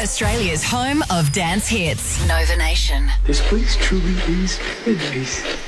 Australia's home of dance hits. Nova Nation. This place truly is paradise.